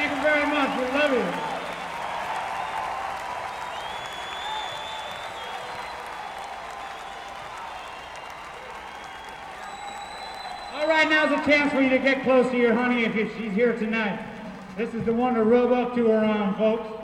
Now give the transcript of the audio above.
Thank you very much. We love you. All right, now's a chance for you to get close to your honey if she's here tonight. This is the one to rub up to her on, folks.